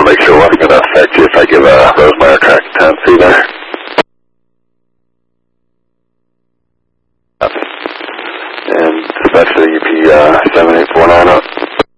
make sure it wasn't going to affect you if I give Rosemary a crack at 10C there. And especially EP 7849 up.